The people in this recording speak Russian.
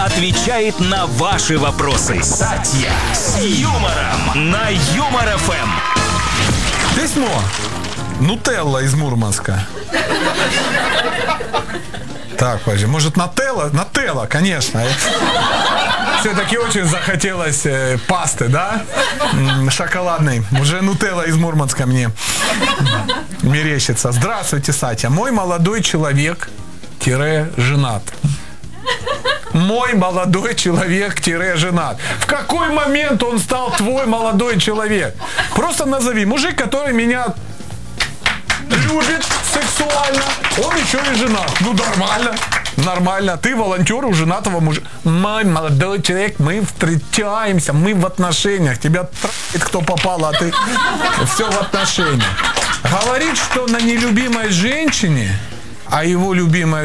отвечает на ваши вопросы. Сатья с юмором на Юмор ФМ. Письмо. Нутелла из Мурманска. Так, подожди, может Нателла? Нателла, конечно. Все-таки очень захотелось пасты, да? Шоколадной. Уже Нутелла из Мурманска мне мерещится. Здравствуйте, Сатя. Мой молодой человек-женат. Мой молодой человек-женат. В какой момент он стал твой молодой человек? Просто назови. Мужик, который меня любит сексуально, он еще и женат. Ну, нормально. Нормально. Ты волонтер у женатого мужа. Мой молодой человек, мы встречаемся, мы в отношениях. Тебя трахает кто попало, а ты все в отношениях. Говорит, что на нелюбимой женщине, а его любимая